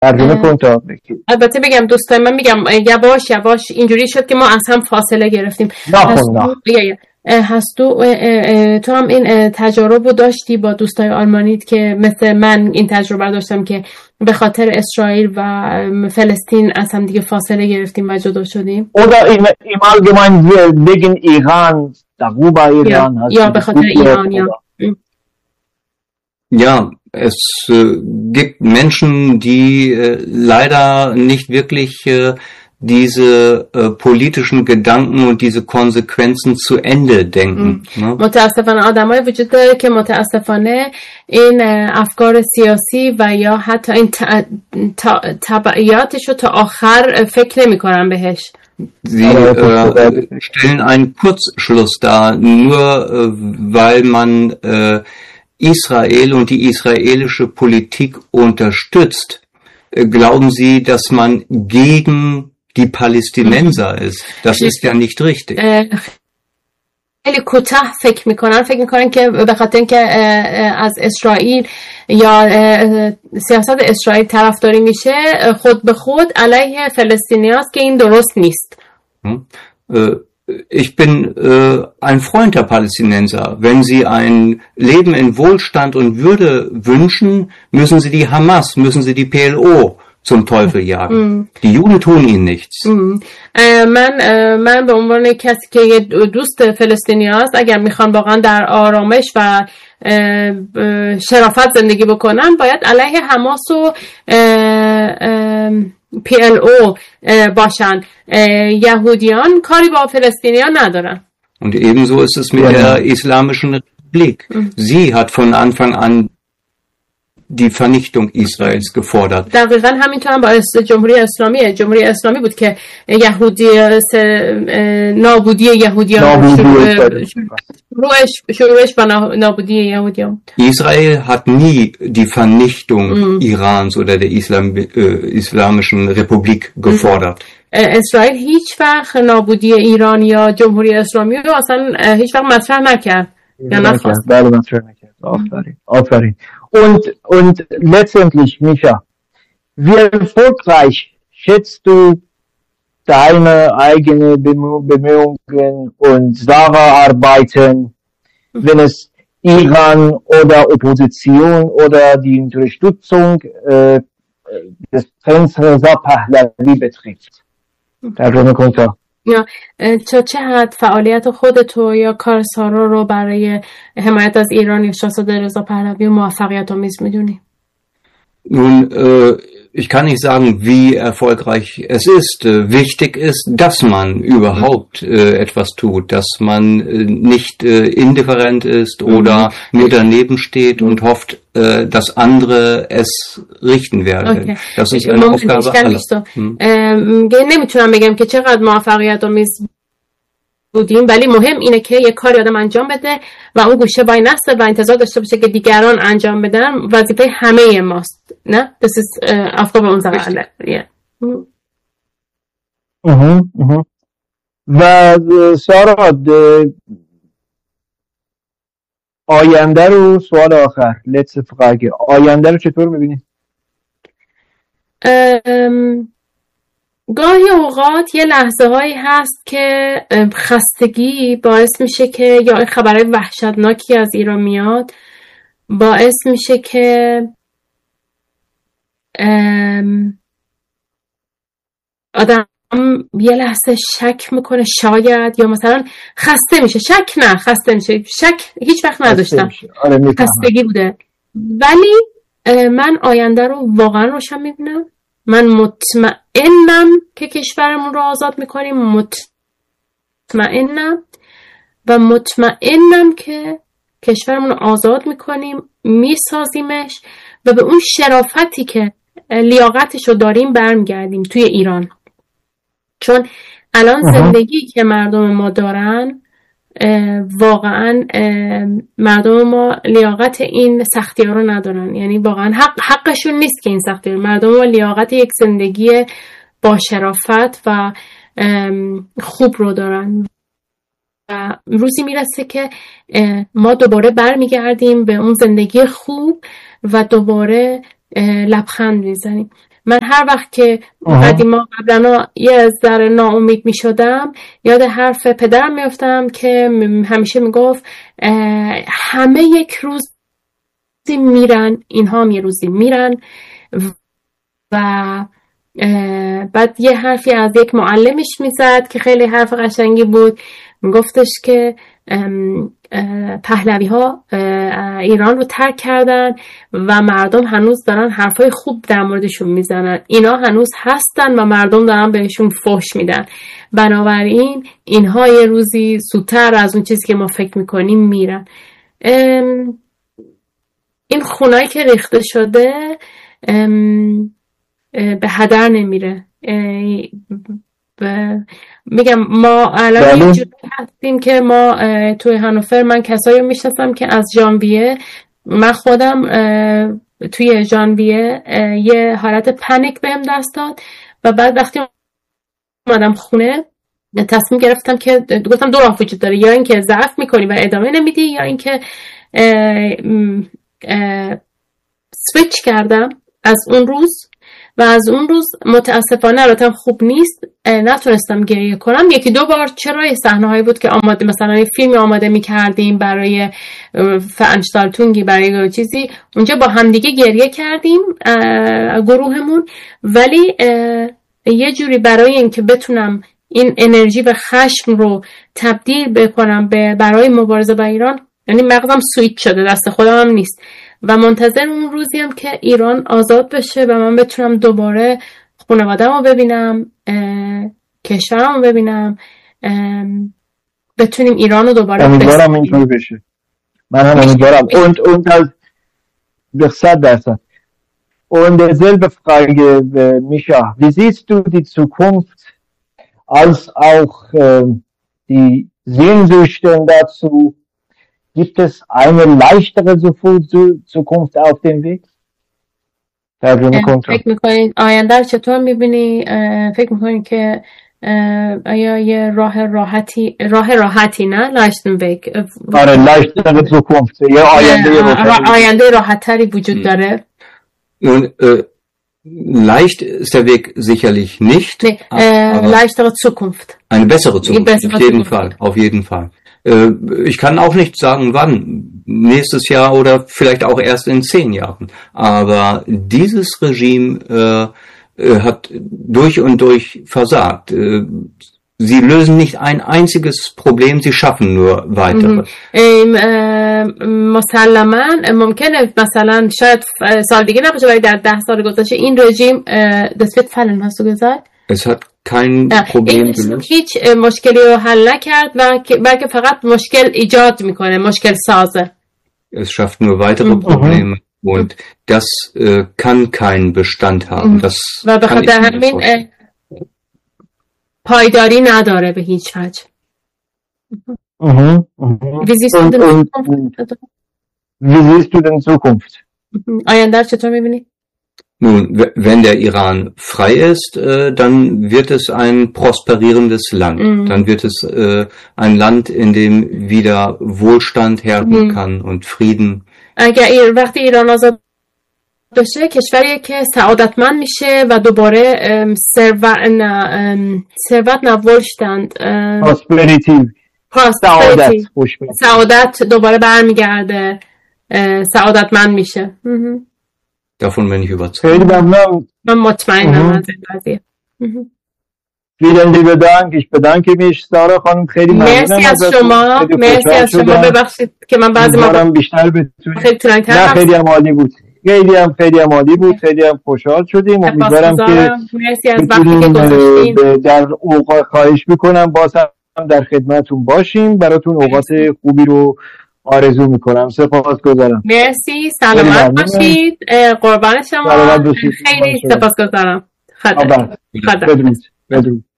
ترجمه کن تا بگی. البته بگم دوستای من، میگم یواش یواش اینجوری شد که ما از هم فاصله گرفتیم. تو هم این تجارب رو داشتی با دوستای آلمانیت که مثل من این تجربه داشتم که به خاطر اسرائیل و فلسطین از هم دیگه فاصله گرفتیم و جدا شدیم؟ Oder im Allgemeinen wegen Iran, darüber Iran. Ja, به خاطر ایران یا. Ja, es gibt Menschen, die leider nicht wirklich diese politischen Gedanken und diese Konsequenzen zu Ende denken. متاسفانه آدمای وجود داره که متاسفانه این افکار سیاسی و یا حتی این تبعیاتش رو تا آخر فکر نمی کنن بهش. Sie stellen einen Kurzschluss dar, nur weil man Israel und die israelische Politik unterstützt, glauben sie, dass man gegen die Palästinenser ist. Das ist ja nicht richtig. خیلی کوتاه فکر میکنن که به خاطر اینکه از اسرائیل یا سیاست اسرائیل طرفداری میشه خود به خود علیه فلسطینیاست که این درست نیست. Ich bin ein Freund der Palästinenser. Wenn Sie ein Leben in Wohlstand und Würde wünschen, müssen Sie die Hamas, müssen Sie die PLO zum Teufel jagen. Die Juden tun ihnen nichts. من به عنوان کسی که یه دوست فلسطینی هست، اگر میخوان واقعا در آرامش و شرافت زندگی بکنن باید علیه حماس و PLO باشن. یهودیان کاری با فلسطینیان ندارن. Und ebenso ist es mit der Islamischen Republik. Sie hat von Anfang an die Vernichtung Israels gefordert. دقیقاً همینطور هم با جمهوری اسلامی بود که نابودی یهودیان شروعش با نابودی یهودیان. Israel hat nie die Vernichtung Irans oder der Islamischen Republik gefordert. اسرائیل هیچ وقت نابودی ایران یا جمهوری اسلامی رو اصلا هیچ وقت مطرح نکرد. بله مطرح نکرد. آفرین. Und letztendlich, Micha, wie erfolgreich schätzt du deine eigene Bemühungen und Sarah-Arbeiten, wenn es Iran oder Opposition oder die Unterstützung des Prinz Reza Pahlavi betrifft? ترجمه کن تا. یا چه حد فعالیت خودتو یا کار سارا رو برای حمایت از ایران یا شاهزاده رضا پهلوی موفقیت آمیز میدونی؟ Nun, ich kann nicht sagen, wie erfolgreich es ist. Wichtig ist, dass man überhaupt etwas tut, dass man nicht indifferent ist oder nur daneben steht und hofft, dass andere es richten werden. Okay. Das ist eine Aufgabe aller. نمیتونم بگم که چقدر موفقیت آمیز بودیم، ولی مهم اینه که یه کاری آدم انجام بده و اون گوشه وای نسته و انتظار داشته باشه که دیگران انجام بدن. وظیفه همه ماست. نه؟ This is Aufgabe unserer alle. و سارا آینده رو، سوال آخر letzte Frage، آینده رو چطور میبینی؟ گاهی اوقات یه لحظه هایی هست که خستگی باعث میشه که یا خبرهای وحشتناکی از ایران میاد باعث میشه که آدم یه لحظه شک میکنه شاید، یا مثلا خسته میشه. خسته میشه. شک هیچ وقت نداشتم. خستگی بوده. ولی من آینده رو واقعا روشن میبینم. من مطمئنم که کشورمون رو آزاد میکنیم. مطمئنم که کشورمون رو آزاد میکنیم، میسازیمش و به اون شرافتی که لیاقتش رو داریم برمیگردیم توی ایران. چون الان زندگی که مردم ما دارن واقعا مردم ما لیاقت این سختی ها رو ندارن. یعنی واقعا حقشون نیست که این سختی ها. مردم ما لیاقت یک زندگی با شرافت و خوب رو دارن و روزی میرسه که ما دوباره برمیگردیم به اون زندگی خوب و دوباره لبخند میزنیم. من هر وقت که قدیما قبلا یه ذره ناامید می شدم یاد حرف پدرم می افتم که همیشه می گفت همه یک روز میرن، اینها هم یه روزی میرن. و بعد یه حرفی از یک معلمش میزد که خیلی حرف قشنگی بود، میگفتش که پهلوی ها ایران رو ترک کردن و مردم هنوز دارن حرفای خوب در موردشون میزنن، اینا هنوز هستن و مردم دارن بهشون فحش میدن، بنابراین اینها یه روزی زودتر از اون چیزی که ما فکر میکنیم میرن. این خونه‌ای که ریخته شده به هدر نمیره. میگم ما الان یه جوری هستیم که ما توی هانوفر من کسایی رو میشناسم که از ژانویه، من خودم توی ژانویه یه حالت پنیک بهم دست داد و بعد وقتی اومدم خونه تصمیم گرفتم که گفتم دو راه وجود داره، یا اینکه ضعف میکنی و ادامه نمیدی، یا اینکه سویچ کردم از اون روز و از اون روز متاسفانه راتم خوب نیست، نتونستم گریه کنم. یکی دو بار چرا یه صحنه‌هایی بود که آماده مثلا یه فیلمی آماده می‌کردیم برای فانشتالتونگی، برای چیزی، اونجا با همدیگه گریه کردیم گروهمون، ولی یه جوری برای اینکه بتونم این انرژی و خشم رو تبدیل بکنم به برای مبارزه با ایران، یعنی مغزم سویچ شده، دست خودم هم نیست و منتظر اون روزیم که ایران آزاد بشه و من بتونم دوباره خانواده‌مو رو ببینم، کشورمو رو ببینم، بتونیم ایران رو دوباره امیدوارم اینطوری بشه. من هم امیدوارم. Und als 100%. Und dieselbe Frage, Micha, wie siehst du die Zukunft als auch die Sehnsüchte dazu? Gibt es eine leichtere Zukunft auf dem Weg؟ فکر میکنین آینده رو چطور میبینی؟ فکر میکنین که آیا یه راه راحتی نه؟ لایشتن ویک آره leichtere Zukunft یه آینده راحت تری وجود داره؟ Nun, leicht ist der Weg sicherlich nicht. Nee, leichtere Zukunft. Eine bessere Zukunft, auf jeden Fall. Ich kann auch nicht sagen, wann. Nächstes Jahr oder vielleicht auch erst in 10 Jahren. Aber dieses Regime hat durch und durch versagt. Sie lösen nicht ein einziges Problem, sie schaffen nur weitere. مسلماً ممکنه مثلا شاید سال دیگه نباشه ولی در 10 سال گذشته این رژیم das wird fallen, hast du gesagt? Es hat kein Problem gelöst. هیچ مشکلی رو حل نکرد بلکه فقط مشکل ایجاد میکنه، مشکل سازه. Es schafft nur weitere Probleme und das kann keinen Bestand haben. Das و به خاطر همین پایداری نداره به هیچ وجه. Wie siehst du denn Zukunft? آینده رو چطور میبینی؟ Nun, wenn der Iran frei ist, dann wird es ein prosperierendes Land. Dann wird es ein Land, in dem wieder Wohlstand herrschen kann und Frieden. اگر وقتی ایران آزاد بشه کشوری که سعادتمند میشه و دوباره ثروت wohlstand سعادت دوباره برمیگرده، سعادتمند میشه. Davon bin ich überzeugt. خیلی ممنون. من مطمئنم از این قضیه. Vielen lieben Dank. Ich bedanke mich سارا خانم، خیلی ممنونم. مرسی از شما. ببخشید که من بعضی موقع بیشتر بتونم. خیلی طولانی‌تر. خیلی هم عالی بود. خیلی هم عالی بود. خیلی هم خوشحال شدیم. امیدوارم که مرسی از وقتی که گذاشتین. در اوقات خواهش میکنم باز هم در خدمتتون باشیم. براتون اوقات خوبی رو آرزو میکنم. سپاسگزارم. مرسی، سلامت باشید. قربان شما. خیلی سپاسگزارم. خدا. بدرود.